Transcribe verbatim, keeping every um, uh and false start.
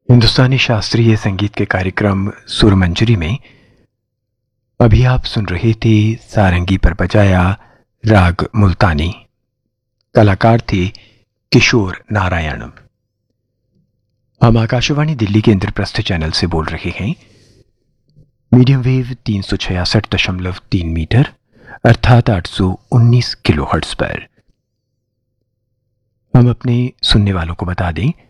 हिंदुस्तानी शास्त्रीय संगीत के कार्यक्रम सुरमंजरी में अभी आप सुन रहे थे सारंगी पर बजाया राग मुल्तानी। कलाकार थे किशोर नारायण। हम आकाशवाणी दिल्ली के इंद्रप्रस्थ चैनल से बोल रहे हैं। मीडियम वेव तीन सौ छियासठ दशमलव तीन मीटर अर्थात आठ सौ उन्नीस किलो हर्ट्ज पर। हम अपने सुनने वालों को बता दें